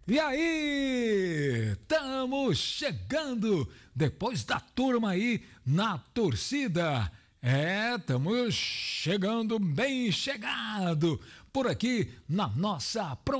E aí, estamos chegando depois da turma aí na torcida. Estamos chegando bem chegado por aqui na nossa